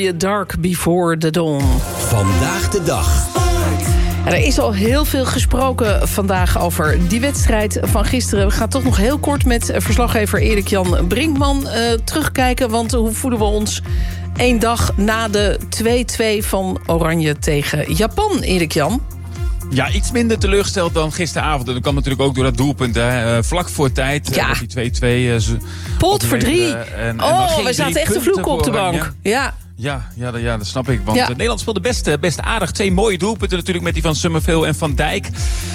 je Dark Before the Dawn. Vandaag de dag. Er is al heel veel gesproken vandaag over die wedstrijd van gisteren. We gaan toch nog heel kort met verslaggever Erik-Jan Brinkman terugkijken. Want hoe voelen we ons 1 dag na de 2-2 van Oranje tegen Japan, Erik-Jan? Ja, iets minder teleurgesteld dan gisteravond. En dat kwam natuurlijk ook door dat doelpunt. Vlak voor tijd. Ja. Die 2-2. Potverdrie. We zaten echt te vloeken op de bank. Ja. Ja, dat snap ik. Want Nederland speelde best aardig. 2 mooie doelpunten natuurlijk met die van Summerville en Van Dijk.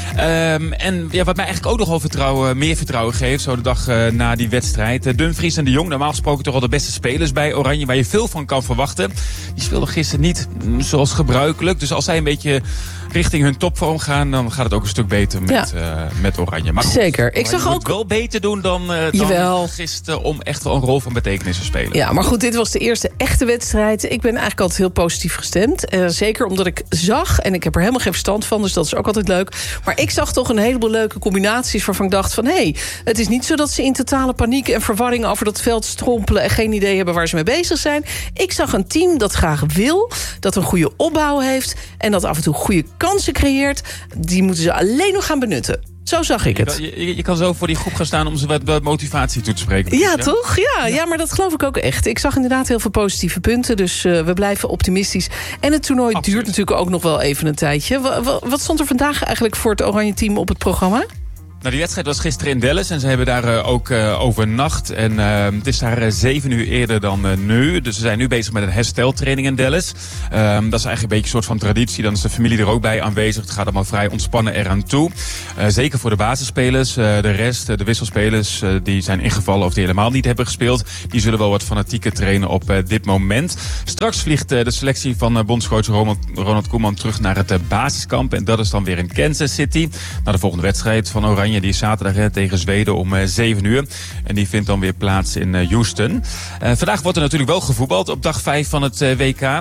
En wat mij eigenlijk ook nog wel meer vertrouwen geeft, zo de dag na die wedstrijd. Dumfries en de Jong, normaal gesproken toch al de beste spelers bij Oranje, waar je veel van kan verwachten. Die speelden gisteren niet zoals gebruikelijk. Dus als zij een beetje richting hun topvorm gaan, dan gaat het ook een stuk beter met Oranje. Maar goed, zeker. Ik zag ook wel beter doen dan gisteren om echt wel een rol van betekenis te spelen. Ja, maar goed, dit was de eerste echte wedstrijd. Ik ben eigenlijk altijd heel positief gestemd. Zeker omdat ik zag, en ik heb er helemaal geen verstand van, dus dat is ook altijd leuk. Maar ik zag toch een heleboel leuke combinaties waarvan ik dacht van, het is niet zo dat ze in totale paniek en verwarring over dat veld strompelen en geen idee hebben waar ze mee bezig zijn. Ik zag een team dat graag wil, dat een goede opbouw heeft en dat af en toe goede kansen creëert. Die moeten ze alleen nog gaan benutten. Zo zag ik het. Je kan zo voor die groep gaan staan om ze wat motivatie toe te spreken. Ja, toch? Ja, maar dat geloof ik ook echt. Ik zag inderdaad heel veel positieve punten. Dus we blijven optimistisch. En het toernooi duurt natuurlijk ook nog wel even een tijdje. Wat stond er vandaag eigenlijk voor het Oranje team op het programma? Nou, die wedstrijd was gisteren in Dallas en ze hebben daar ook overnacht. En het is daar 7 uur eerder dan nu. Dus ze zijn nu bezig met een hersteltraining in Dallas. Dat is eigenlijk een beetje een soort van traditie. Dan is de familie er ook bij aanwezig. Het gaat allemaal vrij ontspannen eraan toe. Zeker voor de basisspelers. De rest, de wisselspelers, die zijn ingevallen of die helemaal niet hebben gespeeld. Die zullen wel wat fanatieker trainen op dit moment. Straks vliegt de selectie van bondscoach Ronald Koeman terug naar het basiskamp. En dat is dan weer in Kansas City. Naar de volgende wedstrijd van Oranje. Die is zaterdag tegen Zweden om 7 uur. En die vindt dan weer plaats in Houston. Vandaag wordt er natuurlijk wel gevoetbald op dag 5 van het WK.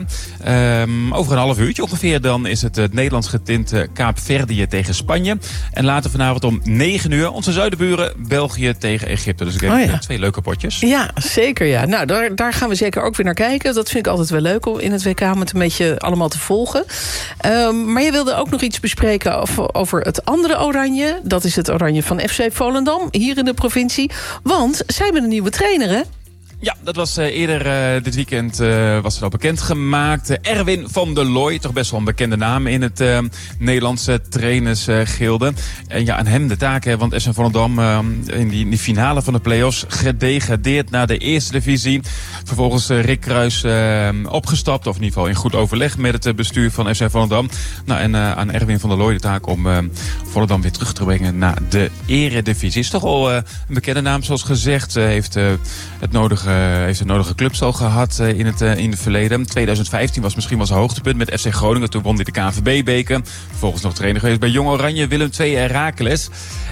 Over een half uurtje ongeveer dan is het Nederlands getinte Kaapverdië tegen Spanje. En later vanavond om 9 uur onze zuidenburen België tegen Egypte. Dus ik heb 2 leuke potjes. Ja, zeker. Ja. Nou, daar gaan we zeker ook weer naar kijken. Dat vind ik altijd wel leuk om in het WK met een beetje allemaal te volgen. Maar je wilde ook nog iets bespreken over het andere Oranje. Dat is het Oranje van FC Volendam, hier in de provincie. Want zij hebben een nieuwe trainer, hè? Ja, dat was eerder dit weekend was het al bekendgemaakt. Erwin van der Looy, toch best wel een bekende naam in het Nederlandse trainersgilde. En ja, aan hem de taak, want FC Volendam in die finale van de play-offs gedegradeerd naar de eerste divisie. Vervolgens Rick Kruis opgestapt, of in ieder geval in goed overleg met het bestuur van FC Volendam. Nou, en aan Erwin van der Looy de taak om Volendam weer terug te brengen naar de eredivisie. Is toch al een bekende naam, zoals gezegd. Heeft het nodige clubs al gehad in het verleden. 2015 was misschien wel zijn hoogtepunt met FC Groningen. Toen won hij de KNVB-beker. Vervolgens nog trainer geweest bij Jong Oranje, Willem II en Heracles.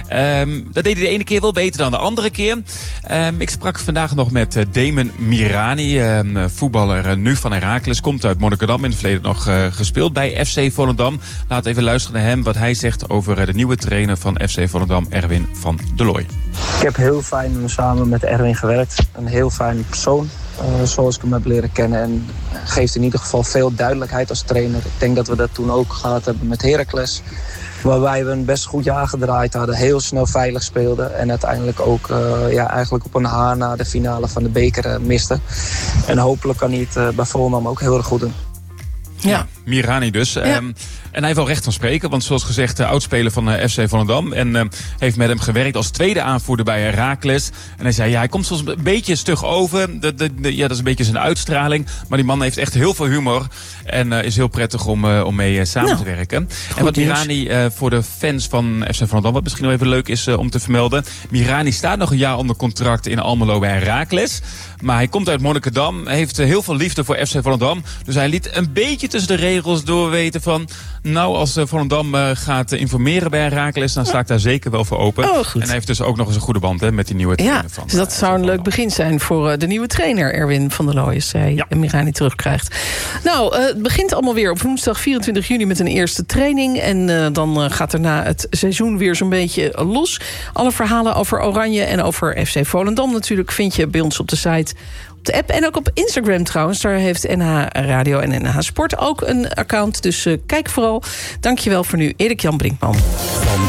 Dat deed hij de ene keer wel beter dan de andere keer. Ik sprak vandaag nog met Damon Mirani, voetballer nu van Heracles. Komt uit Monnikendam, in het verleden nog gespeeld bij FC Volendam. Laat even luisteren naar hem wat hij zegt over de nieuwe trainer van FC Volendam, Erwin van der Looy. Ik heb heel fijn samen met Erwin gewerkt. Een heel fijne persoon, zoals ik hem heb leren kennen. En geeft in ieder geval veel duidelijkheid als trainer. Ik denk dat we dat toen ook gehad hebben met Heracles. Waarbij we een best goed jaar gedraaid hadden. Heel snel veilig speelden. En uiteindelijk ook eigenlijk op een haar na de finale van de beker misten. En hopelijk kan hij het bij Volendam ook heel erg goed doen. Ja, Mirani dus. Ja. En hij heeft wel recht van spreken, want zoals gezegd oudspeler van FC Volendam. En heeft met hem gewerkt als tweede aanvoerder bij Heracles. En hij zei, hij komt soms een beetje stug over. Dat is een beetje zijn uitstraling. Maar die man heeft echt heel veel humor. En is heel prettig om mee samen te werken. En wat Mirani voor de fans van FC Volendam, wat misschien nog even leuk is om te vermelden. Mirani staat nog een jaar onder contract in Almelo bij Heracles. Maar hij komt uit Monnikendam, heeft heel veel liefde voor FC Volendam. Dus hij liet een beetje tussen de regels doorweten van, nou, als Volendam gaat informeren bij Heracles, dan sta ik daar zeker wel voor open. Oh, goed. En hij heeft dus ook nog eens een goede band met die nieuwe trainer van. Dus dat zou een leuk begin zijn voor de nieuwe trainer Erwin van der Looy, als hij Mirani terugkrijgt. Nou, het begint allemaal weer op woensdag 24 juni met een eerste training. En dan gaat daarna het seizoen weer zo'n beetje los. Alle verhalen over Oranje en over FC Volendam natuurlijk vind je bij ons op de site op de app. En ook op Instagram trouwens. Daar heeft NH Radio en NH Sport ook een account. Dus kijk vooral. Dankjewel voor nu, Erik-Jan Brinkman.